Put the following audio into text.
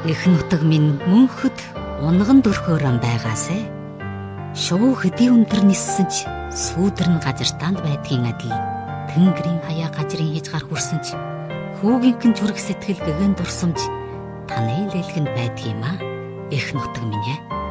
Эх нутаг минь мөнхөд унган дөрхөөрөн байгаасэ. Шувуу хэдий өндөр ниссэн ч сүүдэр нь газартаанд байдгийн адил тэнгэрийн хаяа газрын хязгаар хүрсэн ч хүүгийнхэн зүрх сэтгэл гэгэн дурсамж таны лэлгэнд байдгиймаа. Эх нутаг минь ээ.